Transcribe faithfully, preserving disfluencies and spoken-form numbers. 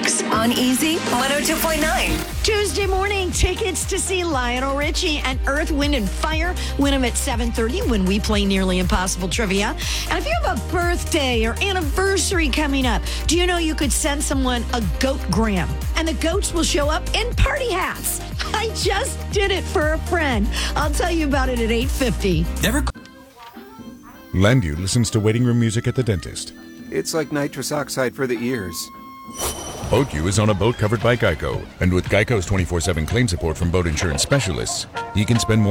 Brooks on Easy one oh two point nine. Tuesday morning, tickets to see Lionel Richie and Earth, Wind, and Fire. Win them at seven thirty when we play Nearly Impossible Trivia. And if you have a birthday or anniversary coming up, do you know you could send someone a goat gram? And the goats will show up in party hats. I just did it for a friend. I'll tell you about it at eight fifty. Never. Landu listens to waiting room music at the dentist. It's like nitrous oxide for the ears. BoatU is on a boat covered by Geico. And with Geico's twenty-four seven claim support from boat insurance specialists, he can spend more